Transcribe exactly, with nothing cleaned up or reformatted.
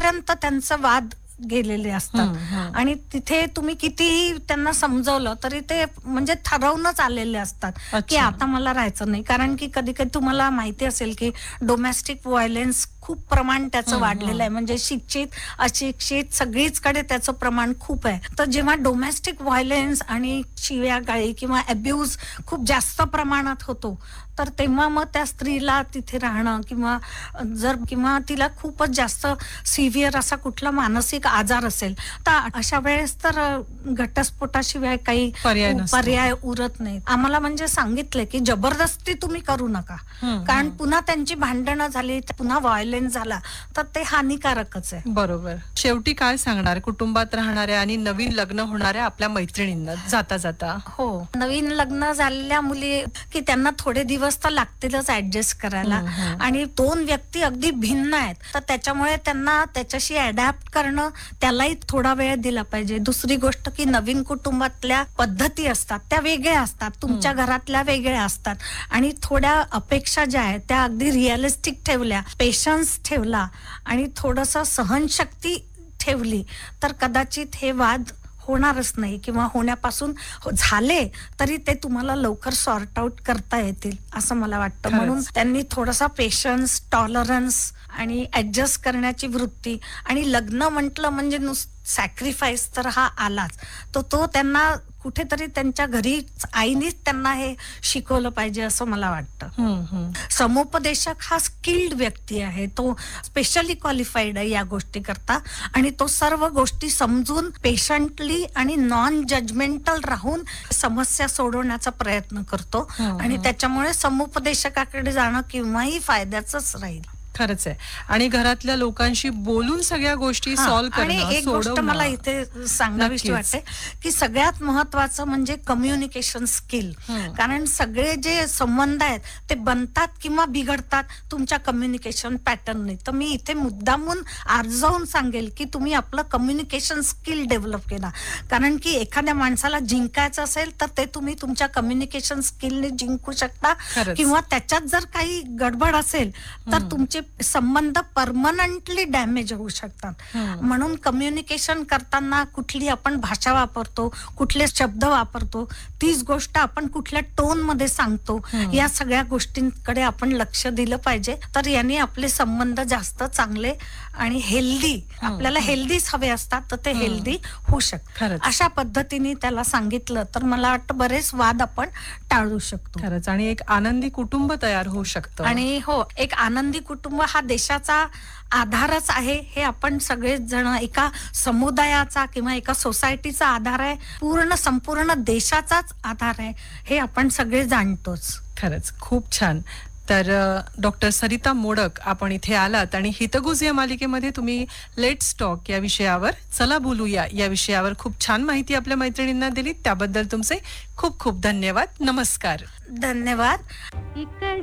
तिथपर्यंत त्यांचं वाद गेलेले असतात आणि तिथे तुम्ही कितीही त्यांना समजवलं तरी ते म्हणजे ठरवूनच आलेले असतात की आता मला राहायचं नाही. कारण की कधी कधी तुम्हाला माहिती असेल की डोमेस्टिक व्हायलन्स खूप प्रमाण त्याचं वाढलेलं आहे. म्हणजे शिक्षित अशिक्षित सगळीचकडे त्याचं प्रमाण खूप आहे. तर जेव्हा डोमेस्टिक व्हायलन्स आणि शिव्यागाळी किंवा अब्यूज खूप जास्त प्रमाणात होतो तर तेव्हा मग त्या स्त्रीला तिथे राहणं किंवा जर किंवा तिला खूपच जास्त सिव्हिअर असा कुठला मानसिक आजार असेल तर अशा वेळेस तर घटस्फोटाशिवाय काही पर्याय उरत नाही. आम्हाला म्हणजे सांगितले की जबरदस्ती तुम्ही करू नका, कारण पुन्हा त्यांची भांडणं झाली, पुन्हा व्हायलन्स झाला तर ते हानिकारकच आहे. बरोबर. शेवटी काय सांगणार कुटुंबात राहणाऱ्या आणि नवीन लग्न होणाऱ्या आपल्या मैत्रिणींना जाता जाता? हो, नवीन लग्न झालेल्या मुली की त्यांना थोडे दिवस तर लागतीलच ऍडजस्ट करायला आणि दोन व्यक्ती अगदी भिन्न आहेत तर त्याच्यामुळे त्यांना त्याच्याशी अडॅप्ट करणं त्यालाही थोडा वेळ दिला पाहिजे. दुसरी गोष्ट की नवीन कुटुंबातल्या पद्धती असतात त्या वेगळ्या असतात, तुमच्या घरातल्या वेगळ्या असतात आणि थोड्या अपेक्षा ज्या आहेत त्या अगदी रिअलिस्टिक ठेवल्या, पेशन्स ठेवला आणि थोडस सहनशक्ती ठेवली तर कदाचित हे वाद होणारच नाही किंवा होण्यापासून झाले तरी ते तुम्हाला लवकर सॉर्ट आउट करता येतील असं मला वाटतं. म्हणून त्यांनी थोडासा पेशन्स, टॉलरन्स आणि ऍडजस्ट करण्याची वृत्ती आणि लग्न म्हटलं म्हणजे नुसतं सॅक्रिफाईस तर हा आलाच, तर तो त्यांना कुठेतरी त्यांच्या घरी आईनीच त्यांना हे शिकवलं पाहिजे असं मला वाटतं. समुपदेशक हा स्किल्ड व्यक्ती आहे, तो स्पेशली क्वालिफाईड आहे या गोष्टी करता आणि तो सर्व गोष्टी समजून पेशंटली आणि नॉन जजमेंटल राहून समस्या सोडवण्याचा प्रयत्न करतो आणि त्याच्यामुळे समुपदेशकाकडे जाणं केव्हाही फायद्याचंच राहील. खरंच आहे. आणि घरातल्या लोकांशी बोलून सगळ्या गोष्टी सॉल्व्ह करणं, आणि एक गोष्ट मला इथे सांगावीशी वाटते की सगळ्यात महत्वाचं म्हणजे कम्युनिकेशन स्किल. कारण सगळे जे संबंध आहेत ते बनतात किंवा बिघडतात तुमच्या कम्युनिकेशन पॅटर्नने. तर मी इथे मुद्दामून आर्जवून सांगेल की तुम्ही आपलं कम्युनिकेशन स्किल डेव्हलप केला, कारण की एखाद्या माणसाला जिंकायचं असेल तर ते तुम्ही तुमच्या कम्युनिकेशन स्किलने जिंकू शकता किंवा त्याच्यात जर काही गडबड असेल तर तुमचे संबंध परमनंटली डॅमेज होऊ शकतात. म्हणून कम्युनिकेशन करताना कुठली आपण भाषा वापरतो, कुठले शब्द वापरतो, तीच गोष्ट आपण कुठल्या टोन मध्ये सांगतो, या सगळ्या गोष्टींकडे आपण लक्ष दिलं पाहिजे. तर यांनी आपले संबंध जास्त चांगले आणि हेल्दी, आपल्याला हेल्दीच हवे असतात तर ते हेल्दी होऊ शकतात. अशा पद्धतीने त्याला सांगितलं तर मला वाटतं बरेच वाद आपण टाळू शकतो. खरंच. आणि एक आनंदी कुटुंब तयार होऊ शकतं. आणि हो, एक आनंदी कुटुंब हा देशाचा आधारच आहे हे आपण सगळेच जण, एका समुदायाचा किंवा एका सोसायटीचा आधार आहे, पूर्ण संपूर्ण देशाचाच आधार आहे हे आपण सगळे जाणतोच. खरंच खूप छान. तर डॉक्टर सरिता मोडक आपण इथे आलात आणि हितगुज या मालिकेमध्ये तुम्ही लेट्स टॉक या विषयावर, चला बोलूया या विषयावर खूप छान माहिती आपल्या मैत्रिणींना दिली. त्याबद्दल तुमचे खूप खूप धन्यवाद. नमस्कार. धन्यवाद.